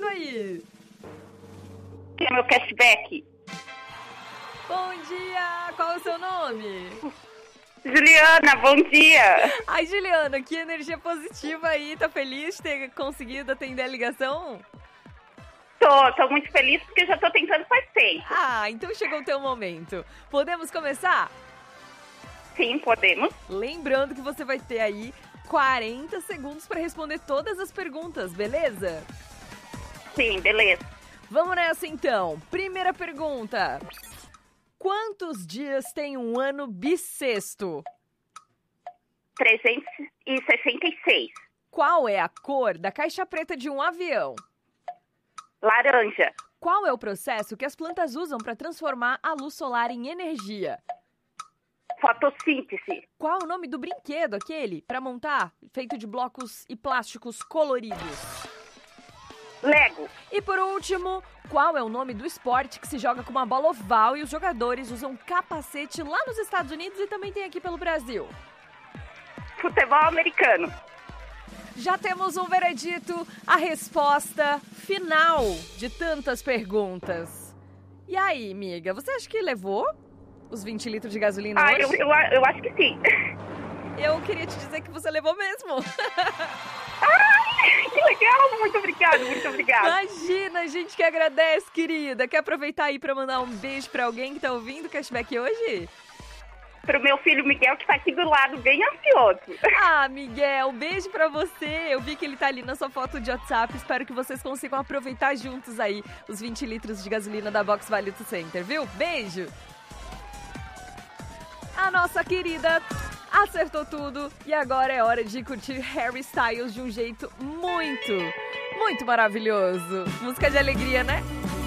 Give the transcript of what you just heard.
valendo aí? Que é meu cashback. Bom dia! Qual é o seu nome? Juliana, bom dia. Ai, Juliana, que energia positiva aí. Tá feliz de ter conseguido atender a ligação? Tô muito feliz porque já tô tentando faz tempo. Ah, então chegou o teu momento. Podemos começar? Sim, podemos. Lembrando que você vai ter aí 40 segundos para responder todas as perguntas, beleza? Sim, beleza. Vamos nessa então. Primeira pergunta. Quantos dias tem um ano bissexto? 366. Qual é a cor da caixa preta de um avião? Laranja. Qual é o processo que as plantas usam para transformar a luz solar em energia? Fotossíntese. Qual é o nome do brinquedo aquele para montar, feito de blocos e plásticos coloridos? Lego. E por último, qual é o nome do esporte que se joga com uma bola oval e os jogadores usam capacete lá nos Estados Unidos e também tem aqui pelo Brasil? Futebol americano. Já temos um veredito, a resposta final de tantas perguntas. E aí, amiga, você acha que levou os 20 litros de gasolina hoje? Eu acho que sim. Eu queria te dizer que você levou mesmo. Ai, que legal, muito obrigada, muito obrigada. Imagina, a gente que agradece, querida. Quer aproveitar aí pra mandar um beijo pra alguém que tá ouvindo o Cashback hoje? Pro meu filho Miguel, que tá aqui do lado, bem ansioso. Ah, Miguel, beijo pra você. Eu vi que ele tá ali na sua foto de WhatsApp. Espero que vocês consigam aproveitar juntos aí os 20 litros de gasolina da Box Valito Center, viu? Beijo! A nossa querida acertou tudo e agora é hora de curtir Harry Styles de um jeito muito, muito maravilhoso. Música de alegria, né?